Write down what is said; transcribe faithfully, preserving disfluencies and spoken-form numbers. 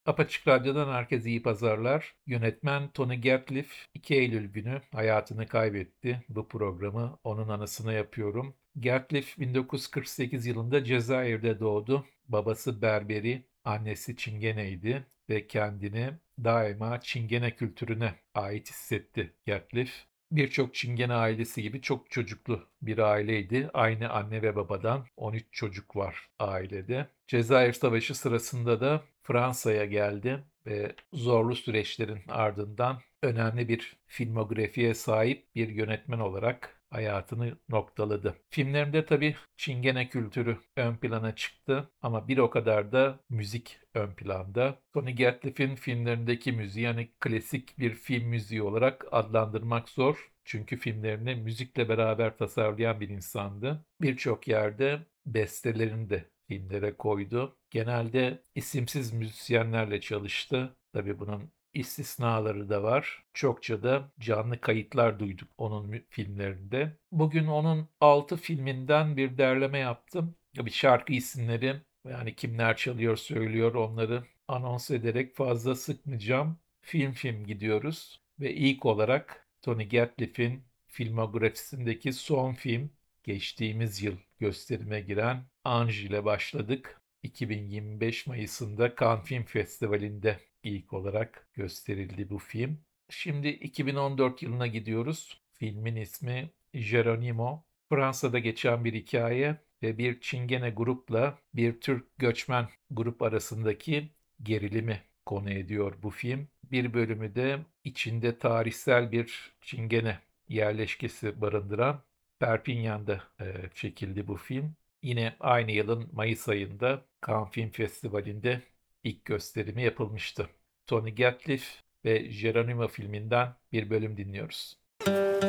Apaçık Radyo'dan herkese iyi pazarlar. Yönetmen Tony Gertliff iki Eylül günü hayatını kaybetti. Bu programı onun anısına yapıyorum. Gertliff bin dokuz yüz kırk sekiz yılında Cezayir'de doğdu. Babası Berberi, annesi Çingeneydi ve kendini daima Çingene kültürüne ait hissetti Gertliff. Birçok Çingene ailesi gibi çok çocuklu bir aileydi. Aynı anne ve babadan on üç çocuk var ailede. Cezayir Savaşı sırasında da Fransa'ya geldi ve zorlu süreçlerin ardından önemli bir filmografiye sahip bir yönetmen olarak hayatını noktaladı. Filmlerinde tabii Çingene kültürü ön plana çıktı ama bir o kadar da müzik ön planda. Tony Gertliff'in filmlerindeki müziği yani klasik bir film müziği olarak adlandırmak zor. Çünkü filmlerini müzikle beraber tasarlayan bir insandı. Birçok yerde bestelerini de filmlere koydu. Genelde isimsiz müzisyenlerle çalıştı. Tabii bunun istisnaları da var. Çokça da canlı kayıtlar duyduk onun mü- filmlerinde. Bugün onun altı filminden bir derleme yaptım. Bir şarkı isimleri yani kimler çalıyor söylüyor onları anons ederek fazla sıkmayacağım. Film film gidiyoruz ve ilk olarak Tony Gertliff'in filmografisindeki son film geçtiğimiz yıl gösterime giren Ange ile başladık. iki bin yirmi beş Mayıs'ında Cannes Film Festivali'nde ilk olarak gösterildi bu film. Şimdi iki bin on dört yılına gidiyoruz. Filmin ismi Geronimo. Fransa'da geçen bir hikaye ve bir Çingene grupla bir Türk göçmen grup arasındaki gerilimi konu ediyor bu film. Bir bölümü de içinde tarihsel bir Çingene yerleşkesi barındıran Perpignan''da e, çekildi bu film. Yine aynı yılın Mayıs ayında Cannes Film Festivali'nde ilk gösterimi yapılmıştı. Tony Gatliff ve Geronimo filminden bir bölüm dinliyoruz.